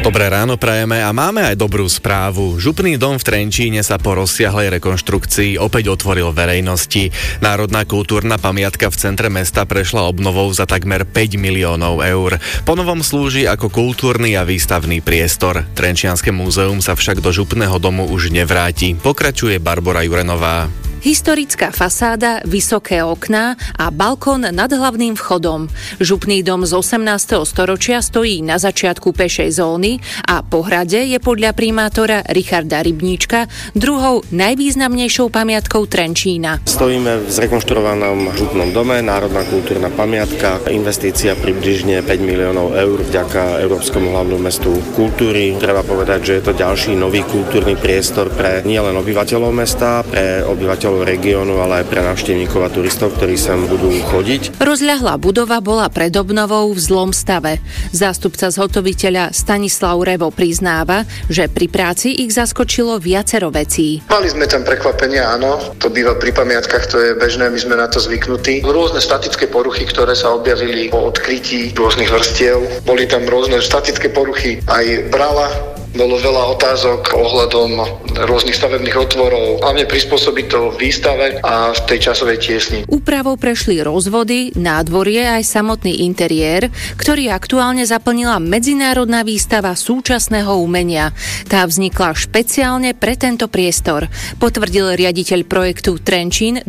Dobré ráno prajeme a máme aj dobrú správu. Župný dom v Trenčíne sa po rozsiahlej rekonštrukcii opäť otvoril verejnosti. Národná kultúrna pamiatka v centre mesta prešla obnovou za takmer 5 miliónov eur. Po novom slúži ako kultúrny a výstavný priestor. Trenčianske múzeum sa však do župného domu už nevráti. Pokračuje Barbora Jurenová. Historická fasáda, vysoké okná a balkón nad hlavným vchodom. Župný dom z 18. storočia stojí na začiatku pešej zóny a po hrade je podľa primátora Richarda Rybníčka druhou najvýznamnejšou pamiatkou Trenčína. Stojíme v zrekonštruovanom župnom dome, národná kultúrna pamiatka, investícia približne 5 miliónov eur vďaka Európskemu hlavnému mestu kultúry. Treba povedať, že je to ďalší nový kultúrny priestor pre nielen obyvateľov mesta, pre obyvateľov regiónu, ale aj pre návštevníkov a turistov, ktorí sem budú chodiť. Rozľahlá budova bola pred obnovou v zlom stave. Zástupca zhotoviteľa Stanislav Revo priznáva, že pri práci ich zaskočilo viacero vecí. Mali sme tam prekvapenia, áno, to býva pri pamiatkách, to je bežné, my sme na to zvyknutí. Rôzne statické poruchy, ktoré sa objavili po odkrytí rôznych vrstiev. Boli tam rôzne statické poruchy, aj brala. Bolo veľa otázok ohľadom rôznych stavebných otvorov, hlavne prispôsobiť to výstave a v tej časovej tiesni. Úpravou prešli rozvody, nádvorie aj samotný interiér, ktorý aktuálne zaplnila medzinárodná výstava súčasného umenia. Tá vznikla špeciálne pre tento priestor, potvrdil riaditeľ projektu Trenčín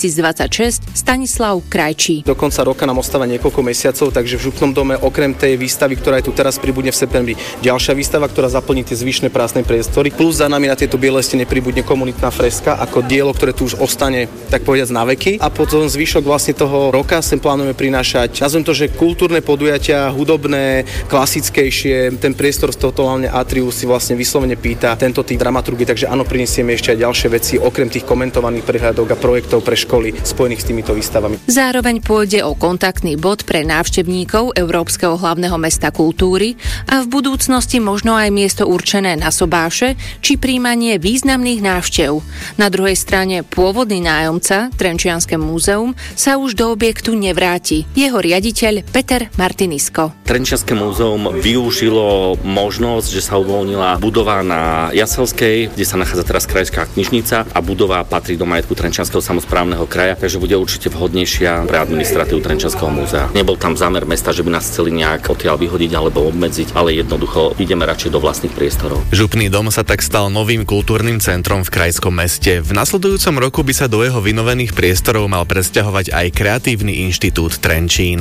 2026 Stanislav Krajčí. Do konca roka nám ostáva niekoľko mesiacov, takže v župnom dome okrem tej výstavy, ktorá je tu teraz pribudne v septembri, ďalšia výstava, ktorá zaplní tie zvyšné prázdne priestory. Plus za nami na tejto bielej stene pribudne komunitná freska ako dielo, ktoré tu už ostane, tak povedať, na veky. A potom zvyšok vlastne toho roka sem plánujeme prinášať, nazvem to, že kultúrne podujatia, hudobné, klasickejšie. Ten priestor z tohto hlavne atriu si vlastne vyslovene pýta tento typ dramaturgie, takže áno, prinesieme ešte aj ďalšie veci okrem tých komentovaných prehľadok a projektov pre školy spojených s týmito výstavami. Zároveň pôjde o kontaktný bod pre návštevníkov Európskeho hlavného mesta kultúry a v budúcnosti možno aj miesto určené na sobáše či príjmanie významných návštev. Na druhej strane pôvodný nájomca, Trenčianske múzeum, sa už do objektu nevráti. Jeho riaditeľ Peter Martinisko. Trenčianske múzeum využilo možnosť, že sa uvoľnila budova na Jaselskej, kde sa nachádza teraz krajská knižnica a budova patrí do majetku Trenčianskeho samosprávneho kraja, takže bude určite vhodnejšia pre administratívu Trenčianskeho múzea. Nebol tam zámer mesta, že by nás chceli nejak odtiaľ vyhodiť alebo obmedziť, ale jednoducho ideme radšej do vlastných priestorov. Župný dom sa tak stal novým kultúrnym centrom v krajskom meste. V nasledujúcom roku by sa do jeho vynovených priestorov mal presťahovať aj Kreatívny inštitút Trenčín.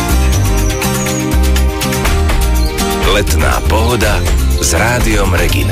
Letná pohoda s Rádiom Regina.